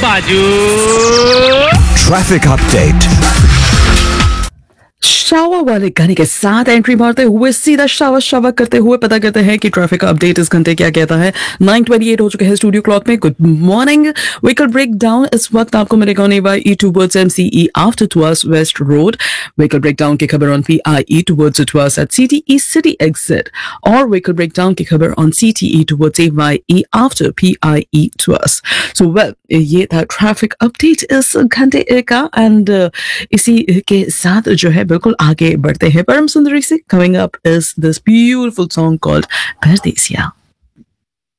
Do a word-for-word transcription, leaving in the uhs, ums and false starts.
बाजू traffic update. Shower वाले गाने के साथ एंट्री मारते हुए सीधा शावर शावर करते हुए पता करते हैं कि ट्रैफिक अपडेट इस घंटे क्या कहता है। नाइन ट्वेंटी एट हो चुके हैं स्टूडियो क्लॉक में। Good morning. Vehicle break down इस वक्त आपको मिलेगा on Y E towards एमसीई after टुअर्स waste road. Vehicle break down की खबर on PIE towards टुअर्स eight CTE city exit और व्हीकल ब्रेक डाउन की खबर on CTE towards एवाईई after PIE टुअर्स। So well, ये था ट्रैफिक अपडेट इस घंटे का एंड इसी के साथ जो है बिल्कुल आगे बढ़ते हैं परम सुंदरी से। Coming up is this beautiful song called परदेसिया।